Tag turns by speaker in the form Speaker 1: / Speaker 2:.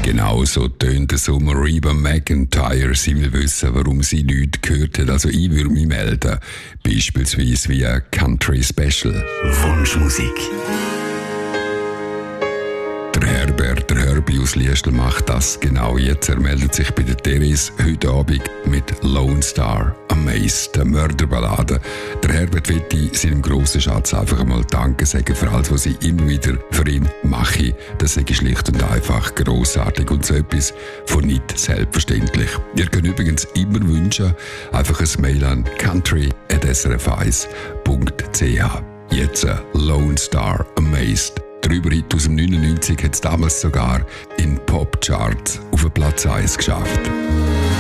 Speaker 1: Genau so tönt der Sommer Reba McEntire. Sie will wissen, warum sie nichts gehört hat. Also ich würde mich melden. Beispielsweise wie ein Country Special.
Speaker 2: Wunschmusik.
Speaker 1: Der Herbert, der Herbie aus Liestl macht das genau jetzt. Er meldet sich bei der Therese heute Abend mit Lone Star Amazed, der Mörderballade. Der Herbert will seinem grossen Schatz einfach einmal Danke sagen für alles, was ich immer wieder für ihn mache. Das sage ich schlicht und einfach grossartig und so etwas von nicht selbstverständlich. Ihr könnt übrigens immer wünschen, einfach ein Mail an country@srf1.ch. Jetzt Lone Star Amazed. Der Überhit aus dem 99 hat es damals sogar in Popcharts auf Platz 1 geschafft.